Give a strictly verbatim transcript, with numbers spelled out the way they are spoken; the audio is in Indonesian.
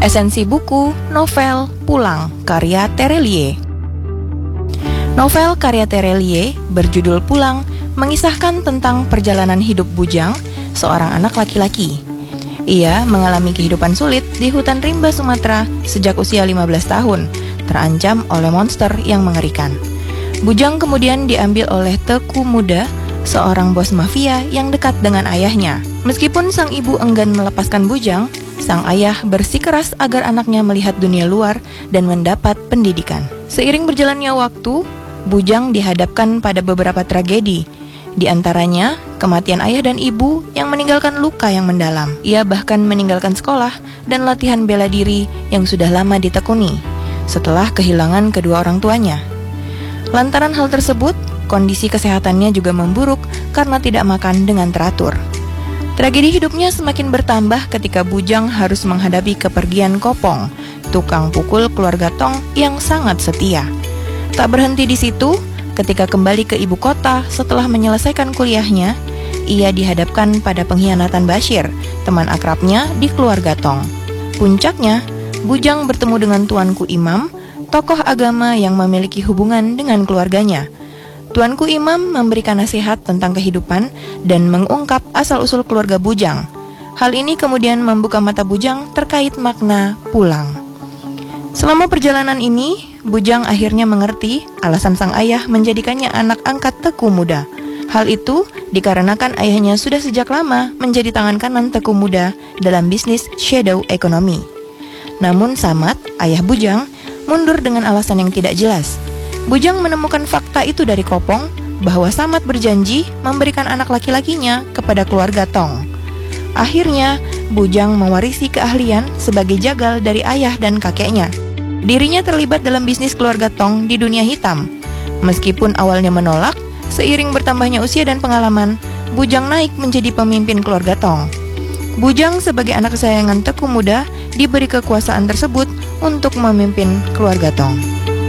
Esensi buku, novel, Pulang, karya Terelie. Novel karya Terelie berjudul Pulang mengisahkan tentang perjalanan hidup Bujang, seorang anak laki-laki. Ia mengalami kehidupan sulit di hutan rimba Sumatera sejak usia lima belas tahun, terancam oleh monster yang mengerikan. Bujang kemudian diambil oleh Teku Muda, seorang bos mafia yang dekat dengan ayahnya. Meskipun sang ibu enggan melepaskan Bujang, sang ayah bersikeras agar anaknya melihat dunia luar dan mendapat pendidikan. Seiring berjalannya waktu, Bujang dihadapkan pada beberapa tragedi. Di antaranya, kematian ayah dan ibu yang meninggalkan luka yang mendalam. Ia bahkan meninggalkan sekolah dan latihan bela diri yang sudah lama ditekuni setelah kehilangan kedua orang tuanya. Lantaran hal tersebut, kondisi kesehatannya juga memburuk karena tidak makan dengan teratur. Tragedi hidupnya semakin bertambah ketika Bujang harus menghadapi kepergian Kopong, tukang pukul keluarga Tong yang sangat setia. Tak berhenti di situ, ketika kembali ke ibu kota setelah menyelesaikan kuliahnya, ia dihadapkan pada pengkhianatan Bashir, teman akrabnya di keluarga Tong. Puncaknya, Bujang bertemu dengan Tuanku Imam, tokoh agama yang memiliki hubungan dengan keluarganya. Tuanku Imam memberikan nasihat tentang kehidupan dan mengungkap asal-usul keluarga Bujang. Hal ini kemudian membuka mata Bujang terkait makna pulang. Selama perjalanan ini, Bujang akhirnya mengerti alasan sang ayah menjadikannya anak angkat Teku Muda. Hal itu dikarenakan ayahnya sudah sejak lama menjadi tangan kanan Teku Muda dalam bisnis shadow economy. Namun Samad, ayah Bujang, mundur dengan alasan yang tidak jelas. Bujang menemukan fakta itu dari Kopong bahwa Samad berjanji memberikan anak laki-lakinya kepada keluarga Tong. Akhirnya, Bujang mewarisi keahlian sebagai jagal dari ayah dan kakeknya. Dirinya terlibat dalam bisnis keluarga Tong di dunia hitam. Meskipun awalnya menolak, seiring bertambahnya usia dan pengalaman, Bujang naik menjadi pemimpin keluarga Tong. Bujang sebagai anak kesayangan Teku Muda diberi kekuasaan tersebut untuk memimpin keluarga Tong.